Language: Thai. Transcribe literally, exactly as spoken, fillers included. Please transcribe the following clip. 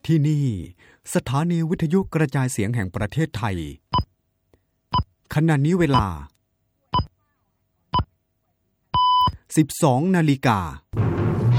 ที่นี่สถานีวิทยุกระจายเสียงแห่งประเทศไทยขณะนี้เวลา สิบสองนาฬิกา